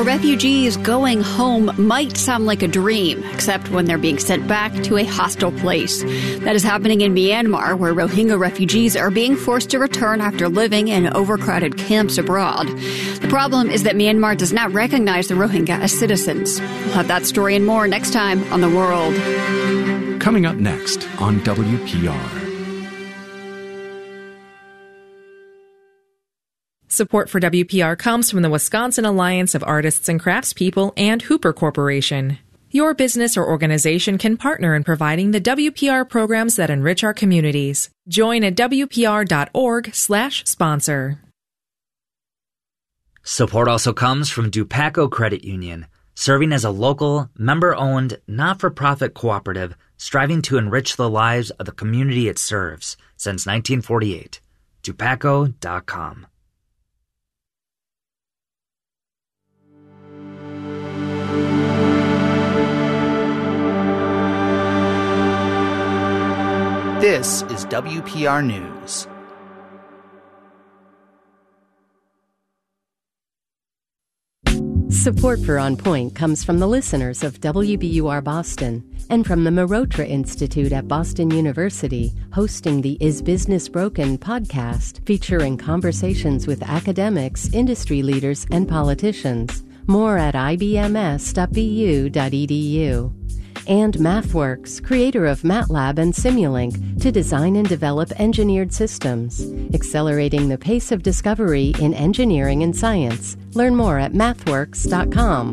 refugees going home might sound like a dream, except when they're being sent back to a hostile place. That is happening in Myanmar, where Rohingya refugees are being forced to return after living in overcrowded camps abroad. The problem is that Myanmar does not recognize the Rohingya as citizens. We'll have that story and more next time on The World. Coming up next on WPR. Support for WPR comes from the Wisconsin Alliance of Artists and Craftspeople and Hooper Corporation. Your business or organization can partner in providing the WPR programs that enrich our communities. Join at WPR.org/sponsor. Support also comes from Dupaco Credit Union, serving as a local, member-owned, not-for-profit cooperative striving to enrich the lives of the community it serves since 1948. Dupaco.com. This is WPR News. Support for On Point comes from the listeners of WBUR Boston and from the Marotra Institute at Boston University, hosting the Is Business Broken podcast, featuring conversations with academics, industry leaders, and politicians. More at ibms.bu.edu. And MathWorks, creator of MATLAB and Simulink, to design and develop engineered systems, accelerating the pace of discovery in engineering and science. Learn more at mathworks.com.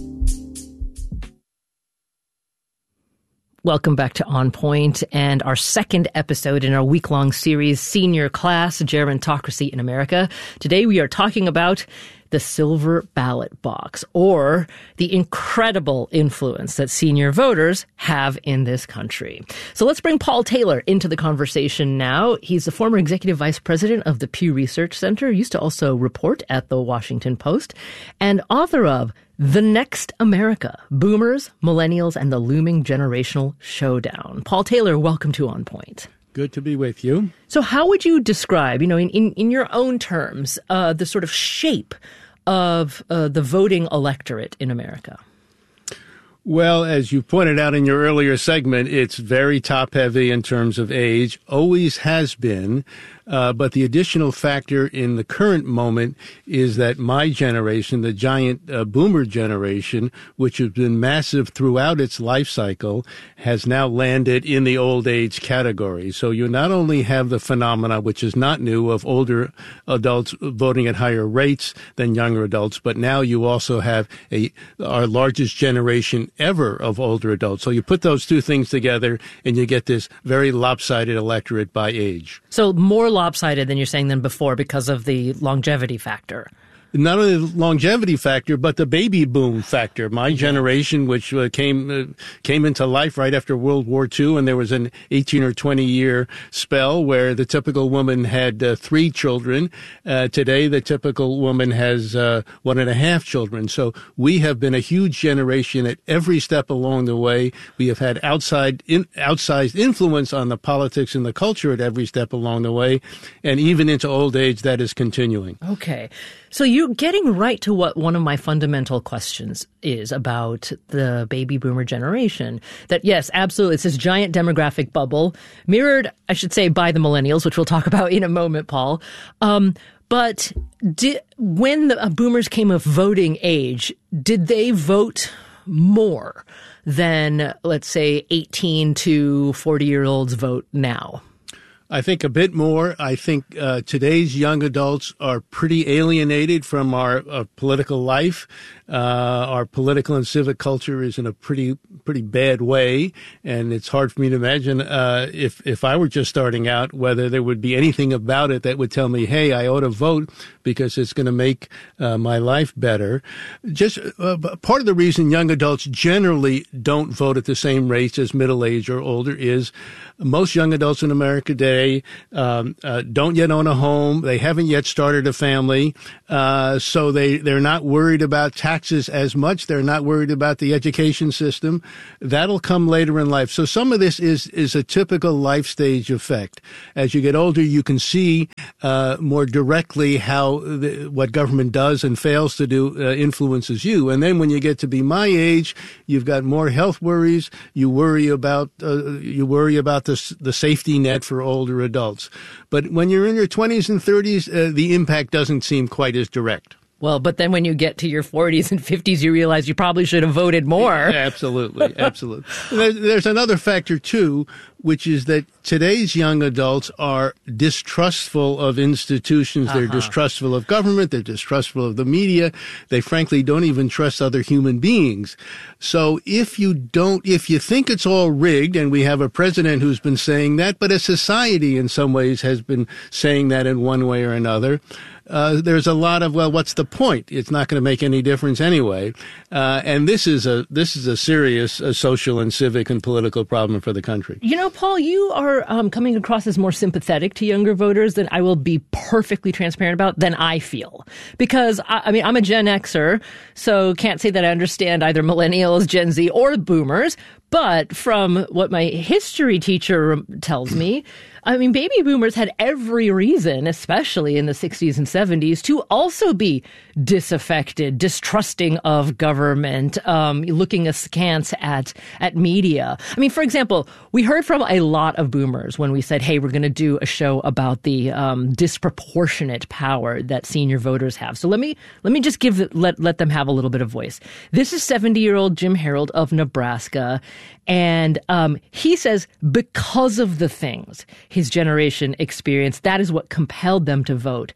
Welcome back to On Point and our second episode in our week-long series, Senior Class, Gerontocracy in America. Today we are talking about the silver ballot box, or the incredible influence that senior voters have in this country. So let's bring Paul Taylor into the conversation now. He's the former executive vice president of the Pew Research Center, used to also report at the Washington Post, and author of The Next America, Boomers, Millennials, and the Looming Generational Showdown. Paul Taylor, welcome to On Point. Good to be with you. So how would you describe, in your own terms, the sort of shape of the voting electorate in America? Well, as you pointed out in your earlier segment, it's very top-heavy in terms of age, always has been. But the additional factor in the current moment is that my generation, the giant boomer generation, which has been massive throughout its life cycle, has now landed in the old age category. So you not only have the phenomena, which is not new, of older adults voting at higher rates than younger adults, but now you also have our largest generation ever of older adults. So you put those two things together and you get this very lopsided electorate by age. So more lopsided than you're saying than before because of the longevity factor. Not only the longevity factor, but the baby boom factor. My generation, which came into life right after World War II, and there was an 18 or 20 year spell where the typical woman had 3 children. Today, the typical woman has 1.5 children. So we have been a huge generation at every step along the way. We have had outsized influence on the politics and the culture at every step along the way, and even into old age, that is continuing. Okay. So you're getting right to what one of my fundamental questions is about the baby boomer generation. That, yes, absolutely, it's this giant demographic bubble, mirrored, I should say, by the millennials, which we'll talk about in a moment, Paul. But when the boomers came of voting age, did they vote more than, let's say, 18 to 40-year-olds vote now? I think a bit more. I think today's young adults are pretty alienated from our political life. Our political and civic culture is in a pretty bad way, and it's hard for me to imagine if I were just starting out whether there would be anything about it that would tell me, hey, I ought to vote because it's going to make my life better. Just part of the reason young adults generally don't vote at the same rates as middle age or older is most young adults in America today They don't yet own a home. They haven't yet started a family. So they're not worried about taxes as much. They're not worried about the education system. That'll come later in life. So some of this is a typical life stage effect. As you get older, you can see more directly how what government does and fails to do influences you. And then when you get to be my age, you've got more health worries. You worry about the safety net for older adults. But when you're in your 20s and 30s, the impact doesn't seem quite as direct. Well, but then when you get to your 40s and 50s, you realize you probably should have voted more. Yeah, absolutely. There's another factor, too, which is that today's young adults are distrustful of institutions. They're distrustful of government. They're distrustful of the media. They frankly don't even trust other human beings. So if you think it's all rigged, and we have a president who's been saying that, but a society in some ways has been saying that in one way or another, there's a lot of, well, what's the point? It's not going to make any difference anyway. And this is a serious social and civic and political problem for the country. You know, Paul, you are coming across as more sympathetic to younger voters than I will be perfectly transparent about than I feel. Because, I mean, I'm a Gen Xer, so can't say that I understand either millennials, Gen Z, or boomers. But from what my history teacher tells me, I mean, baby boomers had every reason, especially in the 60s and 70s, to also be disaffected, distrusting of government, looking askance at media. I mean, for example, we heard from a lot of boomers when we said, hey, we're going to do a show about the disproportionate power that senior voters have. So let me just let them have a little bit of voice. This is 70-year-old Jim Harold of Nebraska. And he says because of the things his generation experienced, that is what compelled them to vote.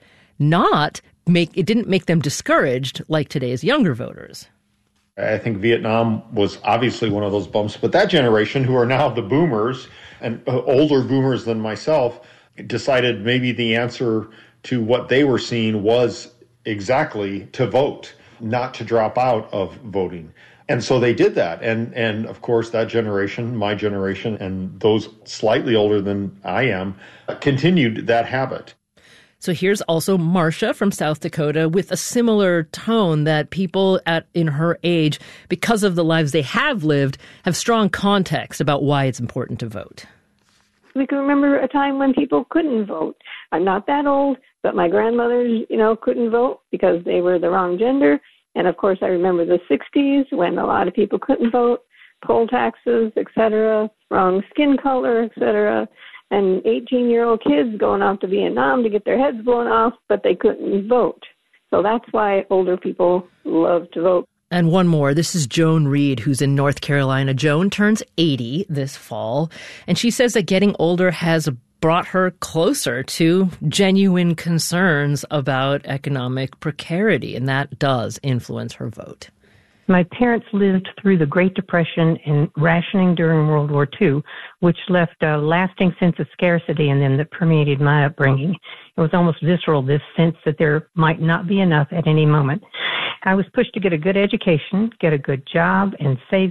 It didn't make them discouraged like today's younger voters. I think Vietnam was obviously one of those bumps, but that generation, who are now the boomers and older boomers than myself, decided maybe the answer to what they were seeing was exactly to vote, not to drop out of voting. And so they did that. And of course, that generation, my generation, and those slightly older than I am, continued that habit. So here's also Marcia from South Dakota with a similar tone that people in her age, because of the lives they have lived, have strong context about why it's important to vote. We can remember a time when people couldn't vote. I'm not that old, but my grandmothers, couldn't vote because they were the wrong gender. And, of course, I remember the 60s when a lot of people couldn't vote, poll taxes, et cetera, wrong skin color, et cetera, and 18-year-old kids going off to Vietnam to get their heads blown off, but they couldn't vote. So that's why older people love to vote. And one more. This is Joan Reed, who's in North Carolina. Joan turns 80 this fall, and she says that getting older has brought her closer to genuine concerns about economic precarity, and that does influence her vote. My parents lived through the Great Depression and rationing during World War II, which left a lasting sense of scarcity in them that permeated my upbringing. It was almost visceral, this sense that there might not be enough at any moment. I was pushed to get a good education, get a good job, and save.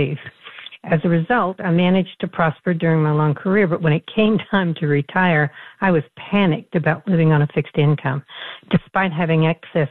As a result, I managed to prosper during my long career, but when it came time to retire, I was panicked about living on a fixed income, despite having assets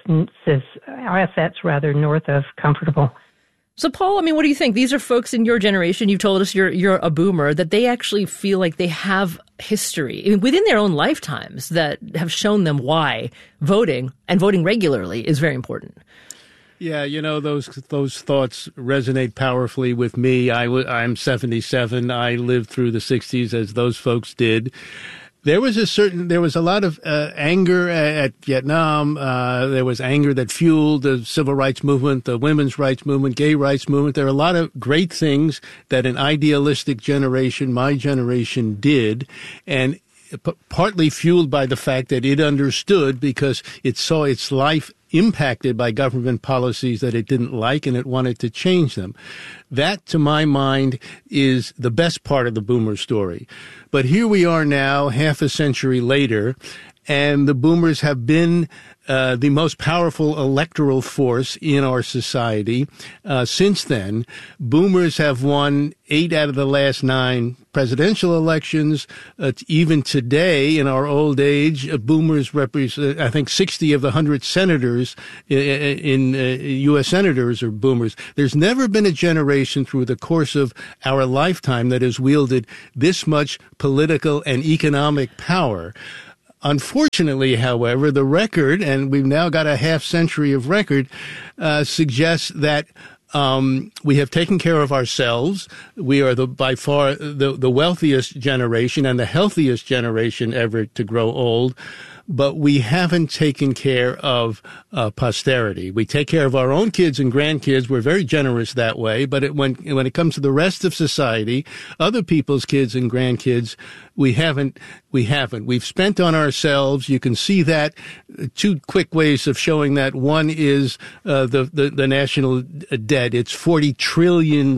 north of comfortable. So, Paul, I mean, what do you think? These are folks in your generation. You've told us you're a boomer, that they actually feel like they have history within their own lifetimes that have shown them why voting and voting regularly is very important. Yeah, those thoughts resonate powerfully with me. I'm 77. I lived through the 60s as those folks did. There was a lot of anger at Vietnam. There was anger that fueled the civil rights movement, the women's rights movement, gay rights movement. There are a lot of great things that an idealistic generation, my generation, did, and partly fueled by the fact that it understood because it saw its life impacted by government policies that it didn't like and it wanted to change them. That, to my mind, is the best part of the boomer story. But here we are now, half a century later, and the boomers have been the most powerful electoral force in our society. Since then, boomers have won 8 out of the last 9 presidential elections. Even today, in our old age, boomers represent, I think, 60 of the 100 senators in U.S. senators are boomers. There's never been a generation through the course of our lifetime that has wielded this much political and economic power. Unfortunately, however, the record, and we've now got a half century of record, suggests that we have taken care of ourselves. We are by far the wealthiest generation and the healthiest generation ever to grow old. But we haven't taken care of posterity. We take care of our own kids and grandkids. We're very generous that way. But when it comes to the rest of society, other people's kids and grandkids, we haven't. We've spent on ourselves. You can see that. 2 quick ways of showing that. One is the national debt. It's $40 trillion.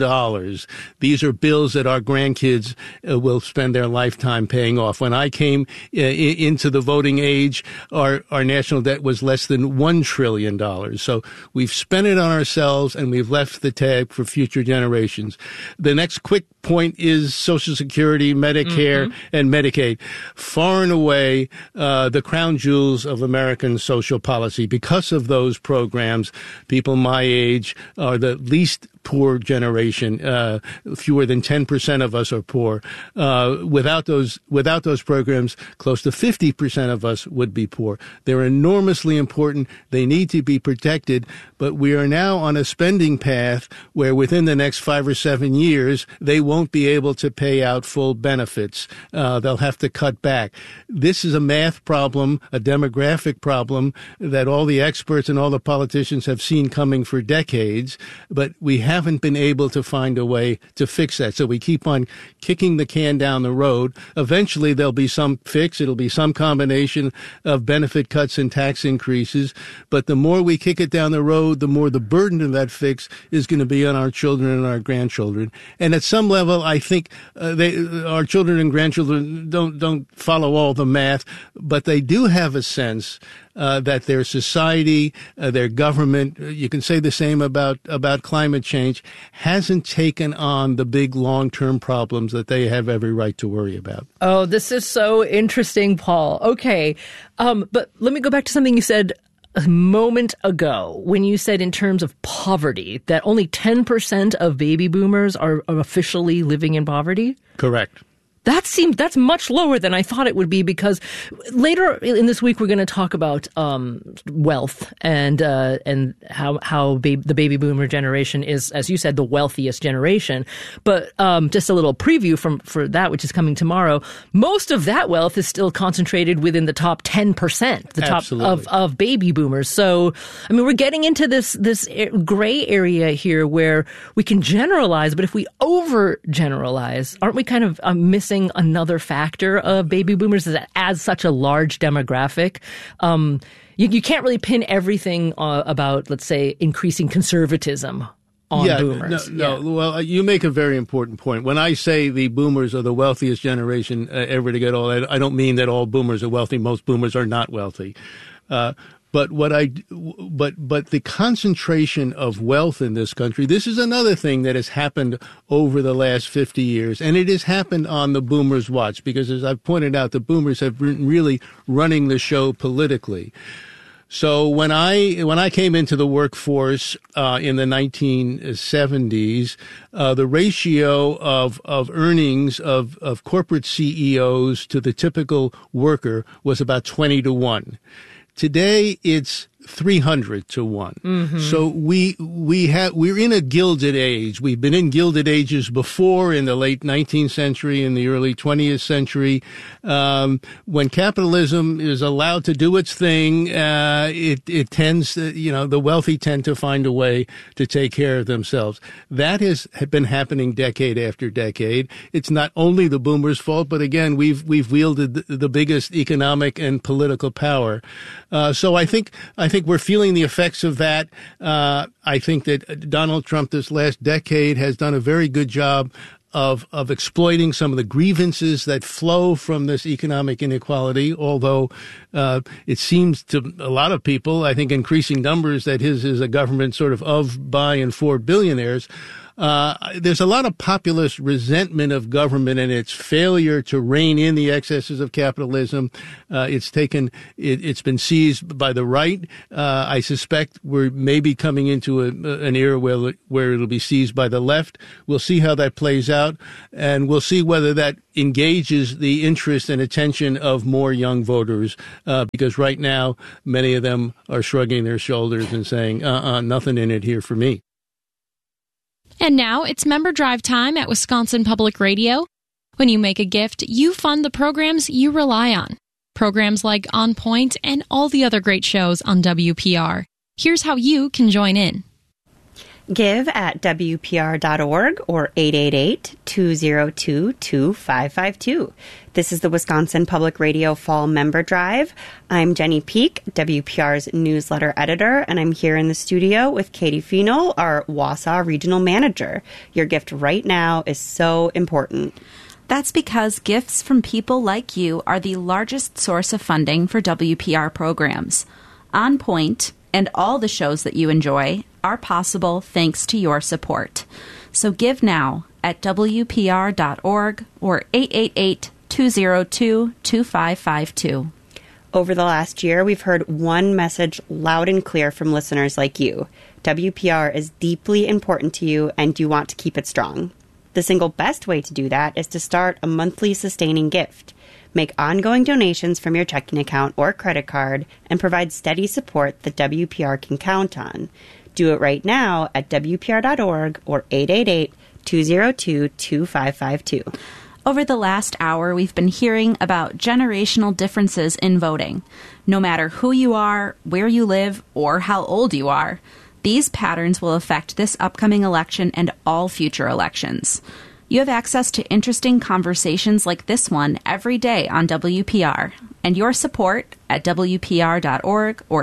These are bills that our grandkids will spend their lifetime paying off. When I came into the voting age, our national debt was less than $1 trillion. So we've spent it on ourselves, and we've left the tab for future generations. The next quick point is Social Security, Medicare, and Medicaid. Far and away, the crown jewels of American social policy. Because of those programs, people my age are the least poor generation. Fewer than 10% of us are poor. Without those programs, close to 50% of us would be poor. They're enormously important. They need to be protected. But we are now on a spending path where within the next 5 or 7 years, they won't be able to pay out full benefits. They'll have to cut back. This is a math problem, a demographic problem that all the experts and all the politicians have seen coming for decades. But we haven't been able to find a way to fix that. So we keep on kicking the can down the road. Eventually, there'll be some fix. It'll be some combination of benefit cuts and tax increases. But the more we kick it down the road, the more the burden of that fix is going to be on our children and our grandchildren. And at some level, I think our children and grandchildren don't follow all the math, but they do have a sense that their society, their government, you can say the same about climate change, hasn't taken on the big long-term problems that they have every right to worry about. Oh, this is so interesting, Paul. Okay. But let me go back to something you said a moment ago when you said in terms of poverty that only 10% of baby boomers are officially living in poverty? Correct. That's much lower than I thought it would be, because later in this week we're going to talk about wealth and how the baby boomer generation is, as you said, the wealthiest generation. But just a little preview for that, which is coming tomorrow. Most of that wealth is still concentrated within the top 10%, the top of baby boomers. So, I mean, we're getting into this gray area here where we can generalize, but if we overgeneralize, aren't we kind of missing another factor of baby boomers is that as such a large demographic, you can't really pin everything about, let's say, increasing conservatism on boomers. No. Well, you make a very important point. When I say the boomers are the wealthiest generation ever to get old, I don't mean that all boomers are wealthy. Most boomers are not wealthy. But the concentration of wealth in this country, this is another thing that has happened over the last 50 years. And it has happened on the boomers' watch, because as I've pointed out, the boomers have been really running the show politically. So when I came into the workforce in the 1970s, the ratio of earnings of corporate CEOs to the typical worker was about 20-1. Today, it's 300 to 1. Mm-hmm. So we're in a gilded age. We've been in gilded ages before, in the late 19th century, in the early 20th century. When capitalism is allowed to do its thing, it tends to, the wealthy tend to find a way to take care of themselves. That has been happening decade after decade. It's not only the boomers' fault, but again, we've wielded the biggest economic and political power. So I think we're feeling the effects of that. I think that Donald Trump this last decade has done a very good job of exploiting some of the grievances that flow from this economic inequality, although it seems to a lot of people, I think increasing numbers, that his is a government sort of, by, and for billionaires. There's a lot of populist resentment of government and its failure to rein in the excesses of capitalism. It's been seized by the right. I suspect we're maybe coming into an era where it'll be seized by the left. We'll see how that plays out, and we'll see whether that engages the interest and attention of more young voters, because right now many of them are shrugging their shoulders and saying, nothing in it here for me. And now it's Member Drive time at Wisconsin Public Radio. When you make a gift, you fund the programs you rely on. Programs like On Point and all the other great shows on WPR. Here's how you can join in. Give at WPR.org or 888-202-2552. This is the Wisconsin Public Radio Fall Member Drive. I'm Jenny Peek, WPR's newsletter editor, and I'm here in the studio with Katie Phenol, our Wausau Regional Manager. Your gift right now is so important. That's because gifts from people like you are the largest source of funding for WPR programs. On Point and all the shows that you enjoy are possible thanks to your support. So give now at WPR.org or 888-202-2552. Over the last year, we've heard one message loud and clear from listeners like you. WPR is deeply important to you and you want to keep it strong. The single best way to do that is to start a monthly sustaining gift. Make ongoing donations from your checking account or credit card and provide steady support that WPR can count on. Do it right now at WPR.org or 888-202-2552. Over the last hour, we've been hearing about generational differences in voting. No matter who you are, where you live, or how old you are, these patterns will affect this upcoming election and all future elections. You have access to interesting conversations like this one every day on WPR, and your support at WPR.org or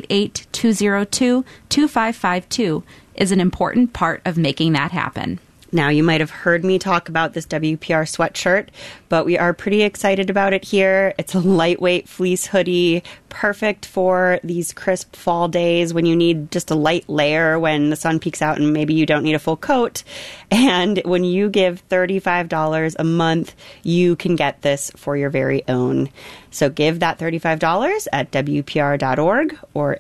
888-202-2552 is an important part of making that happen. Now, you might have heard me talk about this WPR sweatshirt, but we are pretty excited about it here. It's a lightweight fleece hoodie, perfect for these crisp fall days when you need just a light layer when the sun peeks out and maybe you don't need a full coat. And when you give $35 a month, you can get this for your very own. So give that $35 at WPR.org or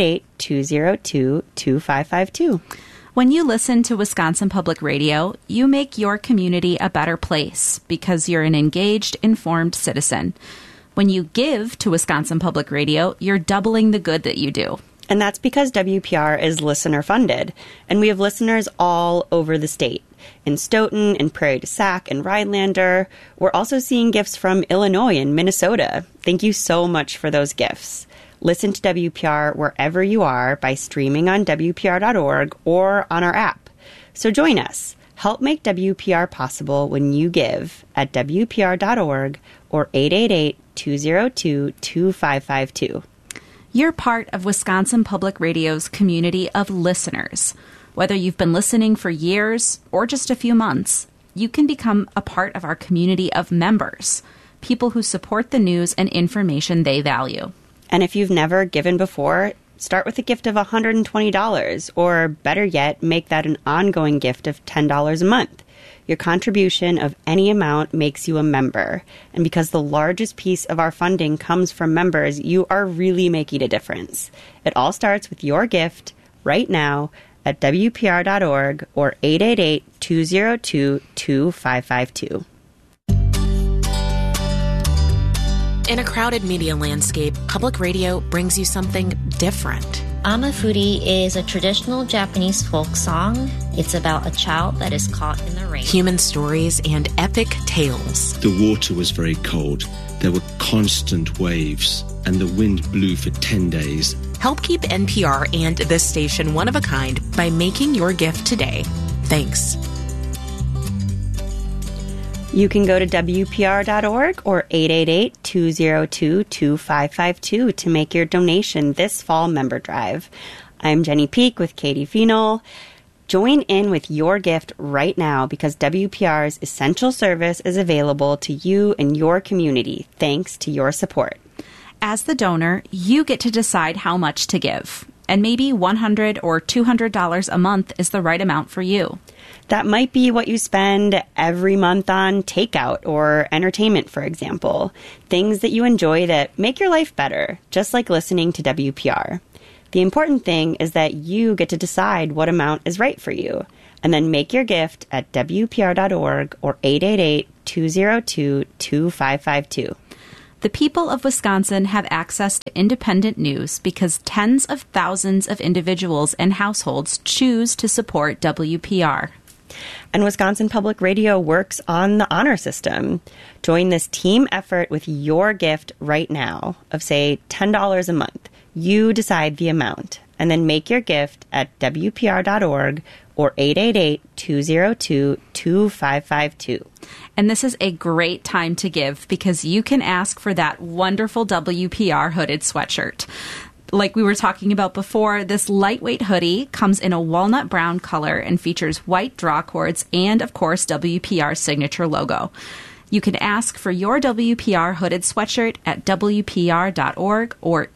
888-202-2552. When you listen to Wisconsin Public Radio, you make your community a better place because you're an engaged, informed citizen. When you give to Wisconsin Public Radio, you're doubling the good that you do. And that's because WPR is listener-funded, and we have listeners all over the state. In Stoughton, in Prairie du Sac, and Rhinelander. We're also seeing gifts from Illinois and Minnesota. Thank you so much for those gifts. Listen to WPR wherever you are by streaming on WPR.org or on our app. So join us. Help make WPR possible when you give at WPR.org or 888-202-2552. You're part of Wisconsin Public Radio's community of listeners. Whether you've been listening for years or just a few months, you can become a part of our community of members, people who support the news and information they value. And if you've never given before, start with a gift of $120, or better yet, make that an ongoing gift of $10 a month. Your contribution of any amount makes you a member. And because the largest piece of our funding comes from members, you are really making a difference. It all starts with your gift right now at WPR.org or 888-202-2552. In a crowded media landscape, public radio brings you something different. Amafuri is a traditional Japanese folk song. It's about a child that is caught in the rain. Human stories and epic tales. The water was very cold. There were constant waves, and the wind blew for 10 days. Help keep NPR and this station one of a kind by making your gift today. Thanks. You can go to WPR.org or 888-202-2552 to make your donation this fall member drive. I'm Jenny Peek with Katie Phenol. Join in with your gift right now because WPR's essential service is available to you and your community thanks to your support. As the donor, you get to decide how much to give. And maybe $100 or $200 a month is the right amount for you. That might be what you spend every month on takeout or entertainment, for example. Things that you enjoy that make your life better, just like listening to WPR. The important thing is that you get to decide what amount is right for you. And then make your gift at WPR.org or 888-202-2552. The people of Wisconsin have access to independent news because tens of thousands of individuals and households choose to support WPR. And Wisconsin Public Radio works on the honor system. Join this team effort with your gift right now of, say, $10 a month. You decide the amount, and then make your gift at WPR.org or 888-202-2552. And this is a great time to give because you can ask for that wonderful WPR hooded sweatshirt. Like we were talking about before, this lightweight hoodie comes in a walnut brown color and features white draw cords and, of course, WPR's signature logo. You can ask for your WPR hooded sweatshirt at WPR.org or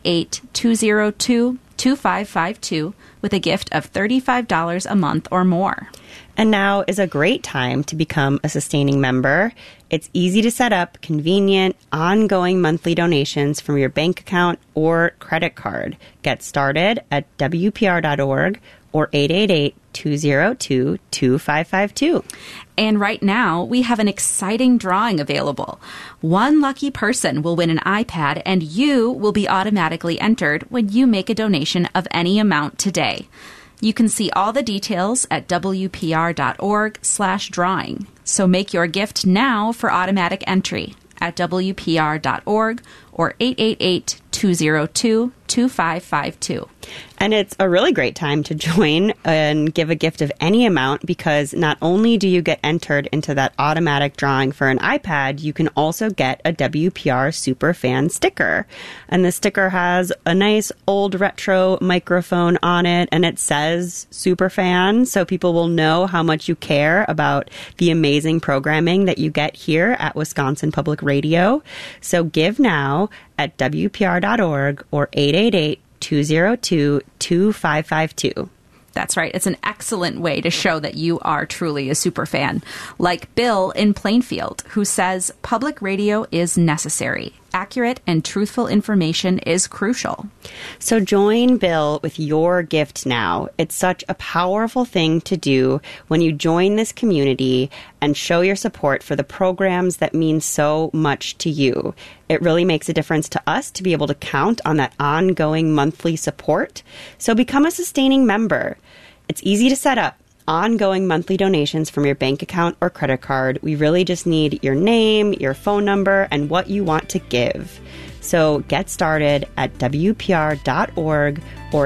888-202-2552 with a gift of $35 a month or more. And now is a great time to become a sustaining member. It's easy to set up convenient, ongoing monthly donations from your bank account or credit card. Get started at WPR.org or 888-202-2552. And right now, we have an exciting drawing available. One lucky person will win an iPad, and you will be automatically entered when you make a donation of any amount today. You can see all the details at WPR.org/drawing. So make your gift now for automatic entry at WPR.org or 888-202-2552. And it's a really great time to join and give a gift of any amount because not only do you get entered into that automatic drawing for an iPad, you can also get a WPR Superfan sticker. And the sticker has a nice old retro microphone on it, and it says Superfan, so people will know how much you care about the amazing programming that you get here at Wisconsin Public Radio. So give now at WPR.org or 888-202-2552. That's right. It's an excellent way to show that you are truly a super fan. Like Bill in Plainfield, who says public radio is necessary. Accurate and truthful information is crucial. So join Bill with your gift now. It's such a powerful thing to do when you join this community and show your support for the programs that mean so much to you. It really makes a difference to us to be able to count on that ongoing monthly support. So become a sustaining member. It's easy to set up. Ongoing monthly donations from your bank account or credit card. We really just need your name, your phone number, and what you want to give. So get started at WPR.org or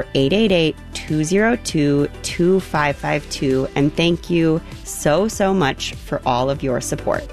888-202-2552. And thank you so much for all of your support.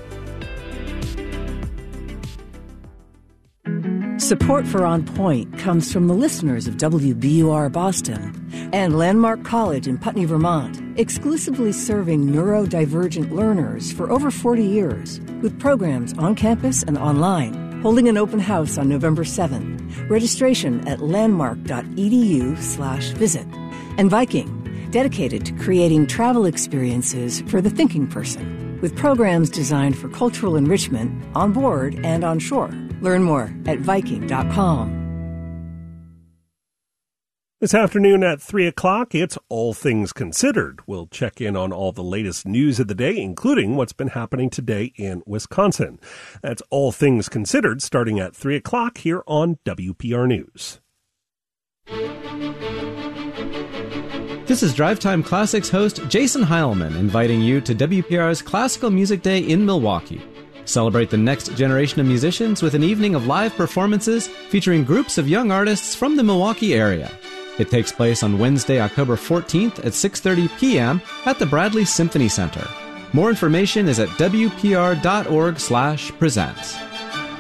Support for On Point comes from the listeners of WBUR Boston and Landmark College in Putney, Vermont, exclusively serving neurodivergent learners for over 40 years, with programs on campus and online, holding an open house on November 7th. Registration at landmark.edu/visit. And Viking, dedicated to creating travel experiences for the thinking person, with programs designed for cultural enrichment on board and on shore. Learn more at Viking.com. This afternoon at 3 o'clock, it's All Things Considered. We'll check in on all the latest news of the day, including what's been happening today in Wisconsin. That's All Things Considered, starting at 3 o'clock here on WPR News. This is Drive Time Classics host Jason Heilman inviting you to WPR's Classical Music Day in Milwaukee. Celebrate the next generation of musicians with an evening of live performances featuring groups of young artists from the Milwaukee area. It takes place on Wednesday, October 14th at 6:30 p.m. at the Bradley Symphony Center. More information is at WPR.org/presents.